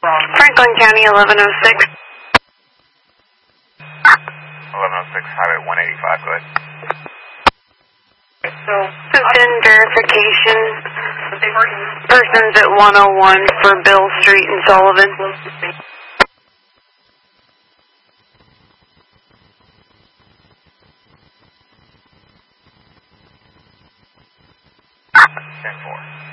Franklin County, 1106. 1106, Highway 185, go ahead. Within verification, persons at 101 for Bill Street and Sullivan. Ten 4.